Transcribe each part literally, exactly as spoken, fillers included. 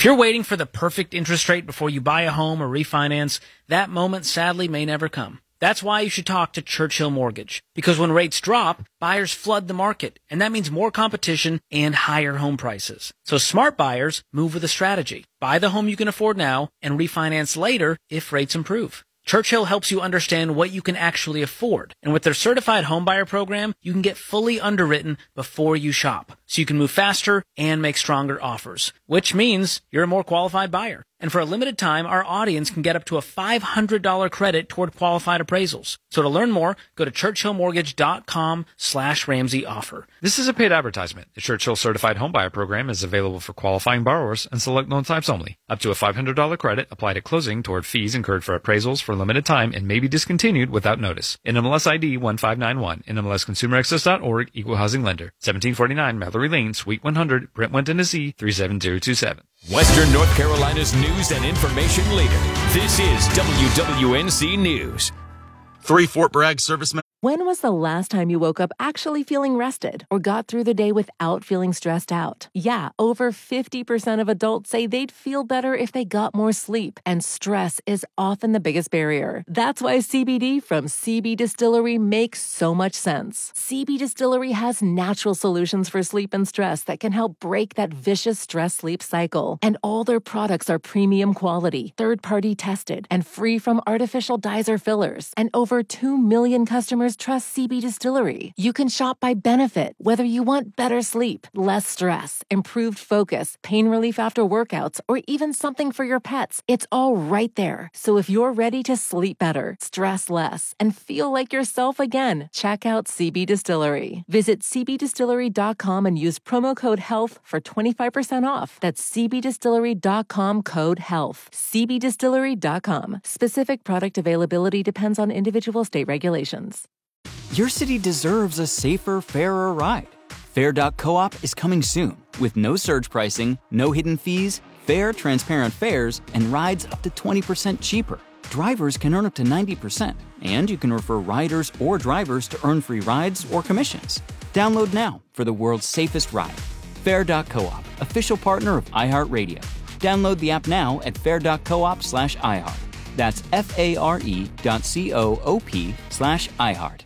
If you're waiting for the perfect interest rate before you buy a home or refinance, that moment sadly may never come. That's why you should talk to Churchill Mortgage. Because when rates drop, buyers flood the market, and that means more competition and higher home prices. So smart buyers move with a strategy. Buy the home you can afford now and refinance later if rates improve. Churchill helps you understand what you can actually afford. And with their certified homebuyer program, you can get fully underwritten before you shop. So you can move faster and make stronger offers, which means you're a more qualified buyer. And for a limited time, our audience can get up to a five hundred dollars credit toward qualified appraisals. So to learn more, go to churchillmortgage.com slash Ramsey offer. This is a paid advertisement. The Churchill Certified Homebuyer Program is available for qualifying borrowers and select loan types only. Up to a five hundred dollars credit applied at closing toward fees incurred for appraisals for a limited time and may be discontinued without notice. N M L S I D one five nine one, N M L S Consumer Access dot org, Equal Housing Lender, seventeen forty-nine Mallory Lane, Suite one hundred, Brentwood, Tennessee, three seven zero two seven. Western North Carolina's news and information leader. This is W W N C News. Three Fort Bragg servicemen. When was the last time you woke up actually feeling rested or got through the day without feeling stressed out? Yeah, over fifty percent of adults say they'd feel better if they got more sleep, and stress is often the biggest barrier. That's why C B D from C B Distillery makes so much sense. C B Distillery has natural solutions for sleep and stress that can help break that vicious stress-sleep cycle. And all their products are premium quality, third-party tested, and free from artificial dyes or fillers. And over two million customers trust C B Distillery. You can shop by benefit, whether you want better sleep, less stress, improved focus, pain relief after workouts, or even something for your pets. It's all right there. So if you're ready to sleep better, stress less, and feel like yourself again, check out C B Distillery. Visit c b distillery dot com and use promo code HEALTH for twenty-five percent off. That's c b distillery dot com code HEALTH. c b distillery dot com. Specific product availability depends on individual state regulations. Your city deserves a safer, fairer ride. Fair dot coop is coming soon with no surge pricing, no hidden fees, fair, transparent fares, and rides up to twenty percent cheaper. Drivers can earn up to ninety percent, and you can refer riders or drivers to earn free rides or commissions. Download now for the world's safest ride. Fair dot coop, official partner of iHeartRadio. Download the app now at fair dot coop slash iHeart. That's F-A-R-E dot C-O-O-P slash iHeart.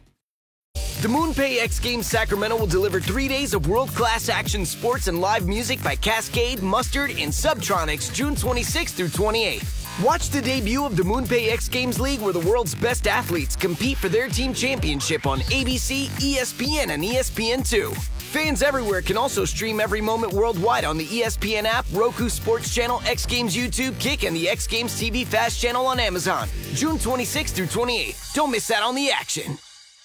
The MoonPay X Games Sacramento will deliver three days of world-class action sports and live music by Cascade, Mustard, and Subtronics June twenty-sixth through twenty-eighth. Watch the debut of the MoonPay X Games League, where the world's best athletes compete for their team championship on A B C, E S P N, and E S P N two. Fans everywhere can also stream every moment worldwide on the E S P N app, Roku Sports Channel, X Games YouTube, Kick, and the X Games T V Fast Channel on Amazon. June twenty-sixth through twenty-eighth. Don't miss out on the action.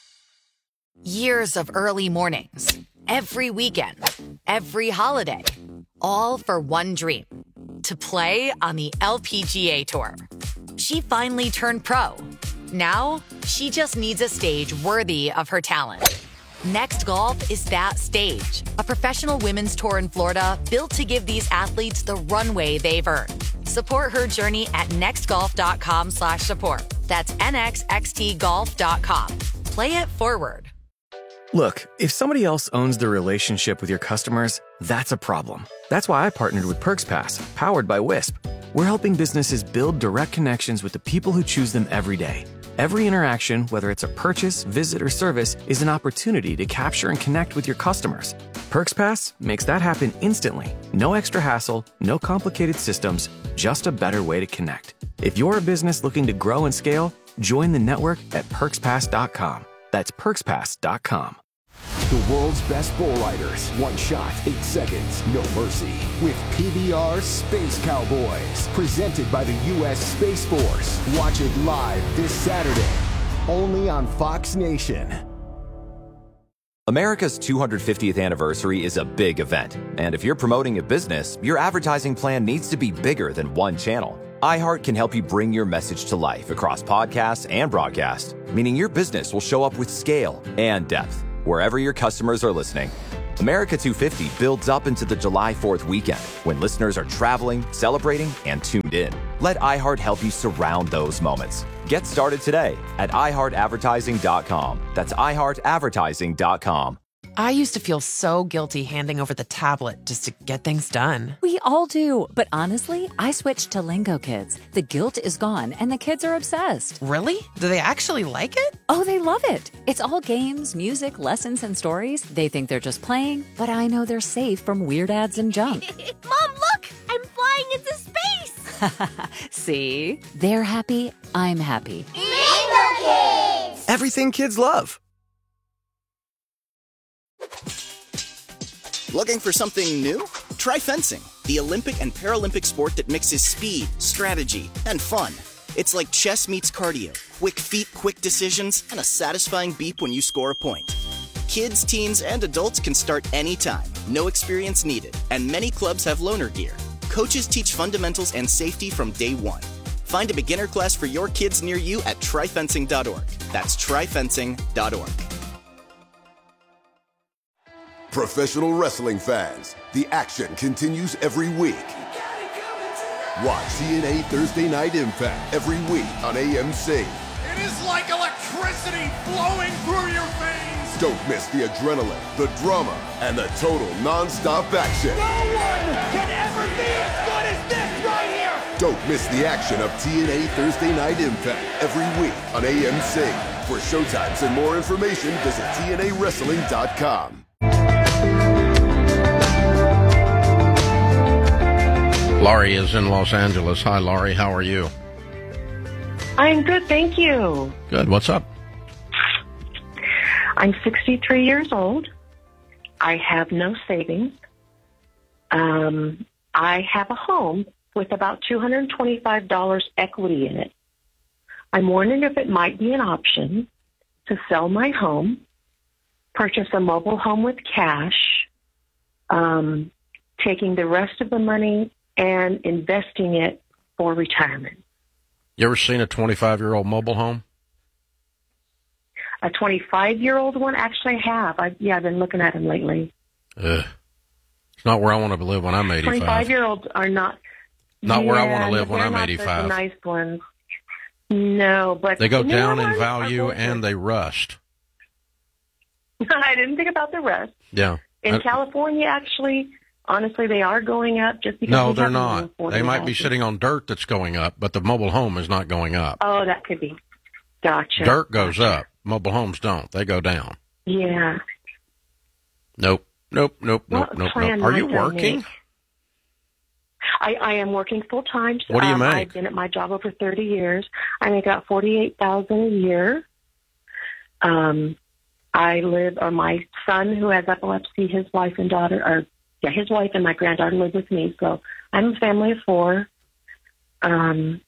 Years of early mornings, every weekend, every holiday, all for one dream, to play on the L P G A Tour. She finally turned pro. Now, she just needs a stage worthy of her talent. Next Golf is that stage, a professional women's tour in Florida built to give these athletes the runway they've earned. Support her journey at nextgolf.com slash support. That's N X X T golf dot com. Play it forward. Look, if somebody else owns the relationship with your customers, that's a problem. That's why I partnered with PerksPass, powered by Wisp. We're helping businesses build direct connections with the people who choose them every day. Every interaction, whether it's a purchase, visit, or service, is an opportunity to capture and connect with your customers. PerksPass makes that happen instantly. No extra hassle, no complicated systems, just a better way to connect. If you're a business looking to grow and scale, join the network at perks pass dot com. That's perks pass dot com. The world's best bull riders. One shot, eight seconds, no mercy. With P B R Space Cowboys. Presented by the U S Space Force. Watch it live this Saturday. Only on Fox Nation. America's two hundred fiftieth anniversary is a big event. And if you're promoting a business, your advertising plan needs to be bigger than one channel. iHeart can help you bring your message to life across podcasts and broadcast, meaning your business will show up with scale and depth wherever your customers are listening. America two fifty builds up into the July fourth weekend when listeners are traveling, celebrating, and tuned in. Let iHeart help you surround those moments. Get started today at i heart advertising dot com. That's i heart advertising dot com. I used to feel so guilty handing over the tablet just to get things done. We all do. But honestly, I switched to Lingo Kids. The guilt is gone, and the kids are obsessed. Really? Do they actually like it? Oh, they love it. It's all games, music, lessons, and stories. They think they're just playing, but I know they're safe from weird ads and junk. Mom, look! I'm flying into space! See? They're happy. I'm happy. Lingo Kids! Everything kids love. Looking for something new? Try fencing, the Olympic and Paralympic sport that mixes speed, strategy, and fun. It's like chess meets cardio, quick feet, quick decisions, and a satisfying beep when you score a point. Kids, teens, and adults can start anytime, no experience needed, and many clubs have loaner gear. Coaches teach fundamentals and safety from day one. Find a beginner class for your kids near you at try fencing dot org. That's try fencing dot org. Professional wrestling fans, the action continues every week. Watch T N A Thursday Night Impact every week on A M C. It is like electricity flowing through your veins. Don't miss the adrenaline, the drama, and the total non-stop action. No one can ever be as good as this right here. Don't miss the action of T N A Thursday Night Impact every week on A M C. For showtimes and more information, visit T N A wrestling dot com. Laurie is in Los Angeles. Hi, Laurie. How are you? I'm good, thank you. Good. What's up? I'm sixty-three years old. I have no savings. Um, I have a home with about two hundred twenty-five dollars equity in it. I'm wondering if it might be an option to sell my home, purchase a mobile home with cash, um, taking the rest of the money and investing it for retirement. You ever seen a twenty-five-year-old mobile home? A twenty-five-year-old one? Actually, I have. I, yeah, I've been looking at them lately. Ugh. It's not where I want to live when I'm eighty-five. twenty-five-year-olds are not... Not yeah, where I want to live when I'm not eighty-five. The nice ones. No, but... They go the down in ones value and they rust. I didn't think about the rest. Yeah. In I, California, actually... Honestly, they are going up just because... No, we they're have not. They might be houses. sitting on dirt that's going up, but the mobile home is not going up. Oh, that could be. Gotcha. Dirt goes up. Mobile homes don't. They go down. Yeah. Nope. Nope, nope, nope, What nope, plan nope. Are might you I working? make? I, I am working full time. What do you um, make? I've been at my job over thirty years. I make about forty-eight thousand dollars a year. Um, I live, or my son who has epilepsy, his wife and daughter are... Yeah, his wife and my granddaughter live with me, so I'm a family of four. Um,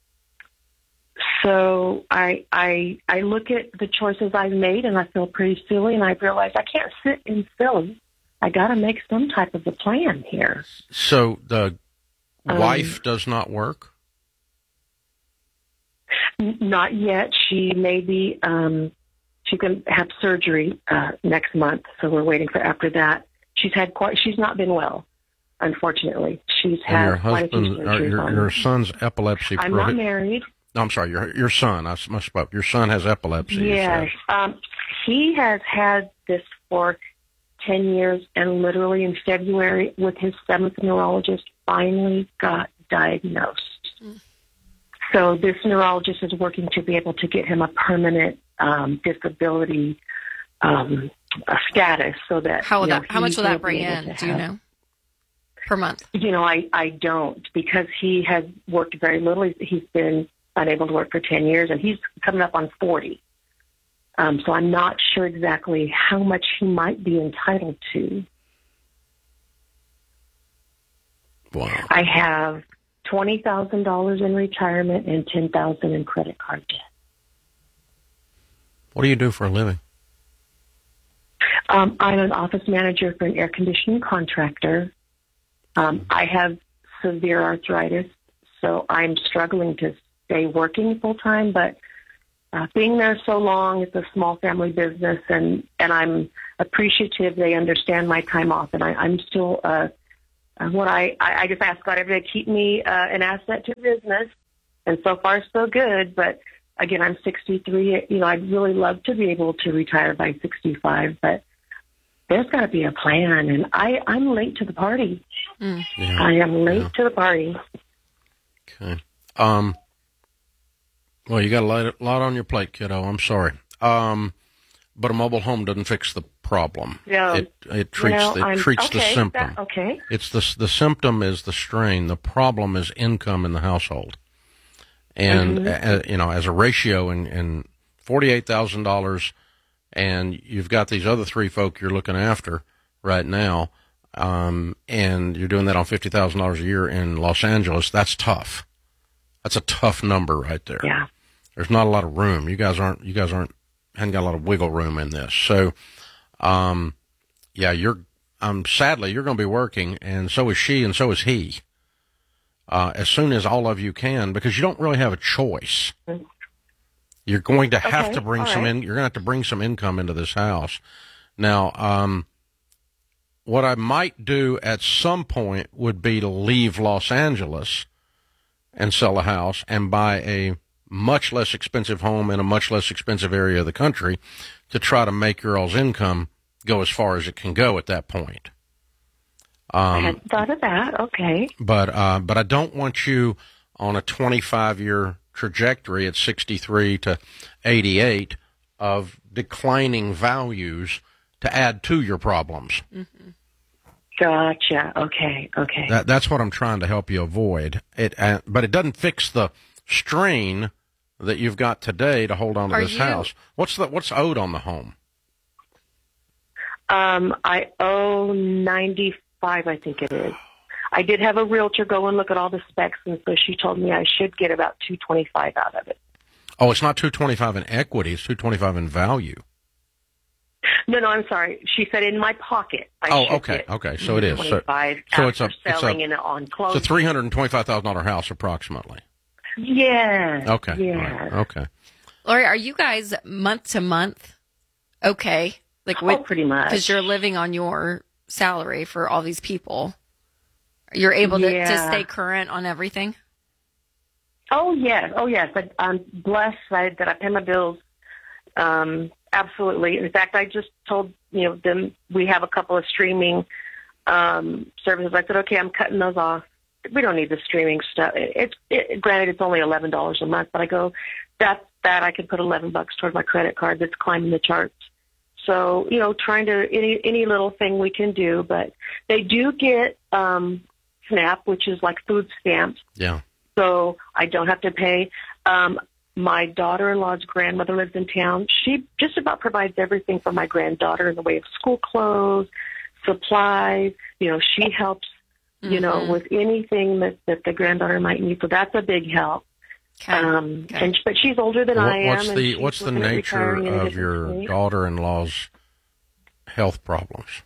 so I I I look at the choices I've made, and I feel pretty silly, and I realize I can't sit in silly. I got to make some type of a plan here. So the Um, wife does not work? N- Not yet. She may be. Um, she's going to have surgery uh, next month, so we're waiting for after that. She's had quite. She's not been well, unfortunately. She's And had your quite a few husband, or surgeries your, on your her. son's epilepsy. I'm prohi- not married. No, I'm sorry. Your your son. I misspoke. Your son has epilepsy. you Yes, said. um, he has had this for ten years, and literally in February, with his seventh neurologist, finally got diagnosed. Mm. So this neurologist is working to be able to get him a permanent um, disability um, a status, so that How, will you know, that, how he much will that will be bring able in? to Do you have- know? Per month? You know, I, I don't, because he has worked very little. He's, he's been unable to work for ten years, and he's coming up on forty. Um, so I'm not sure exactly how much he might be entitled to. Wow. I have twenty thousand dollars in retirement and ten thousand dollars in credit card debt. What do you do for a living? Um, I'm an office manager for an air conditioning contractor. Um, I have severe arthritis, so I'm struggling to stay working full time, but uh, being there so long, it's a small family business, and, and I'm appreciative they understand my time off, and I, I'm still uh, uh, what I, I, I just ask God every day to keep me uh, an asset to business, and so far so good, but again, I'm sixty-three. You know, I'd really love to be able to retire by sixty-five, but there's got to be a plan. And I, I'm late to the party. Mm. Yeah. I am late Yeah. to the party. Okay. Um. Well, you got a lot, lot on your plate, kiddo. I'm sorry. Um, but a mobile home doesn't fix the problem. No. It it treats No, it I'm- treats the okay, symptom. that- okay. It's the the symptom is the strain. The problem is income in the household, and Mhm. uh, you know, as a ratio, in in forty eight thousand dollars, and you've got these other three folk you're looking after right now, um, and you're doing that on fifty thousand dollars a year in Los Angeles. That's tough. That's a tough number right there. Yeah. There's not a lot of room. You guys aren't. You guys aren't. Haven't got a lot of wiggle room in this. So, um, yeah, you're. Um, sadly, you're going to be working, and so is she, and so is he. Uh, as soon as all of you can, because you don't really have a choice. You're going to have Okay, to bring all some right. in. You're going to have to bring some income into this house. Now, um, what I might do at some point would be to leave Los Angeles and sell a house and buy a much less expensive home in a much less expensive area of the country to try to make your all's income go as far as it can go at that point. I Um, hadn't thought of that. Okay. but uh, but I don't want you on a twenty-five year trajectory at sixty-three to eighty-eight of declining values to add to your problems. Gotcha. Okay. Okay. That, that's what I'm trying to help you avoid. It, uh, but it doesn't fix the strain that you've got today to hold on to Are this you- house. What's the what's owed on the home? Um, I owe ninety-five, I think it is. I did have a realtor go and look at all the specs, and so she told me I should get about two twenty-five out of it. Oh, it's not two twenty-five in equity; it's two twenty-five in value. No, no, I'm sorry. She said in my pocket. I Oh, should okay, get okay. So it is. So, twenty-five so it's a after it's selling a and on it's closing. a three hundred and twenty-five thousand dollar house approximately. Yeah. Okay. Yeah. Okay. Lori, are you guys month to month okay? Like Oh, pretty much. Because you're living on your salary for all these people. You're able to, to Yeah. stay current on everything? Oh yes, oh yes. I, I'm blessed that that I pay my bills. Um, absolutely. In fact, I just told you know them we have a couple of streaming um, services. I said, okay, I'm cutting those off. We don't need the streaming stuff. It's it, granted it's only eleven dollars a month, but I go that that I could put eleven bucks toward my credit card that's climbing the charts. So you know, trying to any any little thing we can do, but they do get um, SNAP, which is like food stamps. Yeah. So I don't have to pay. Um, my daughter-in-law's grandmother lives in town. She just about provides everything for my granddaughter in the way of school clothes, supplies. You know, she helps, you know, Mhm. with anything that, that the granddaughter might need. So that's a big help. Um, and but she's older than What- I am. what's and the she's what's the looking at nature retiring in a of different your state. daughter-in-law's health problems?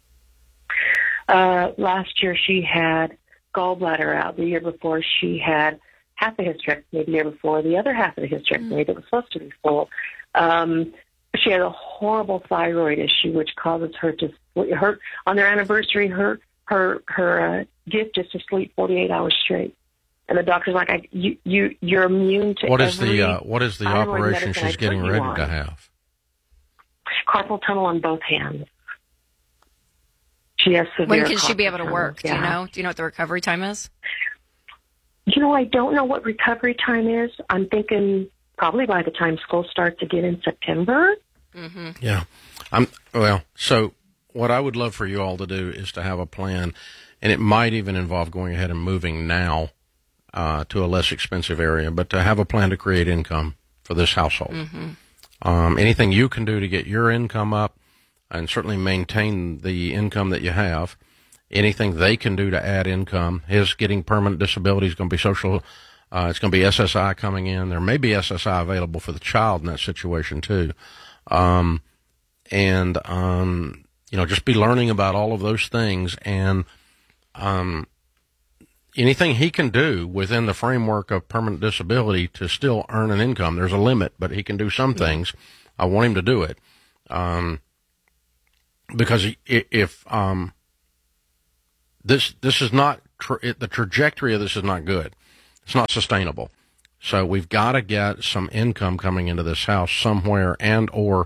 Uh, last year she had gallbladder out. The year before she had half a hysterectomy. The year before the other half of the hysterectomy that was supposed to be full. Um, she had a horrible thyroid issue, which causes her to her on their anniversary. Her her her uh, gift is to sleep forty-eight hours straight. And the doctor's like, I, you you you're immune to What is every the uh, what is the thyroid operation medicine I she's put getting you ready on. to have? Carpal tunnel on both hands. She has severe. When can she be carpal able to tunnel, work? Do you yeah. know? Do you know what the recovery time is? You know, I don't know what recovery time is. I'm thinking probably by the time school starts again in September. Mm-hmm. Yeah. I'm well, so what I would love for you all to do is to have a plan, and it might even involve going ahead and moving now uh, to a less expensive area, but to have a plan to create income for this household. Mm-hmm. Um, anything you can do to get your income up and certainly maintain the income that you have. Anything they can do to add income. His getting permanent disability is going to be social. Uh, it's going to be S S I coming in. There may be S S I available for the child in that situation too. Um, and, um, you know, just be learning about all of those things, and um, anything he can do within the framework of permanent disability to still earn an income. There's a limit, but he can do some things. I want him to do it. Um, because he, if, um, this, this is not, tra- it, the trajectory of this is not good. It's not sustainable. So we've got to get some income coming into this house somewhere, and or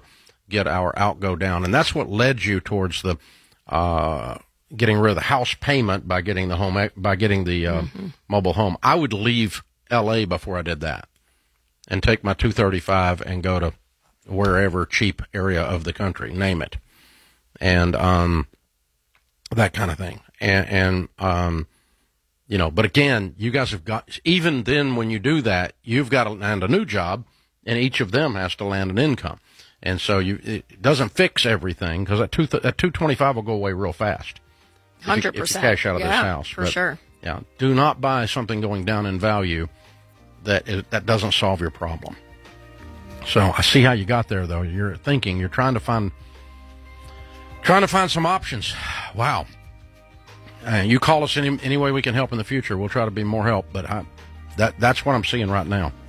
get our outgo down. And that's what led you towards the uh, getting rid of the house payment by getting the home by getting the uh, mm-hmm. mobile home. I would leave L A before I did that and take my two thirty-five and go to wherever cheap area of the country, name it, and um, that kind of thing. And, and um, you know, but again, you guys have got, even then when you do that, you've got to land a new job, and each of them has to land an income. And so you, it doesn't fix everything, because that two, that two twenty-five will go away real fast. one hundred percent. If you, if you cash out of yeah, this house. for but, sure. Yeah. Do not buy something going down in value that is, that doesn't solve your problem. So I see how you got there, though. You're thinking, you're trying to find, trying to find some options. Wow. Uh, you call us any, any way we can help in the future. We'll try to be more help, but I, that that's what I'm seeing right now.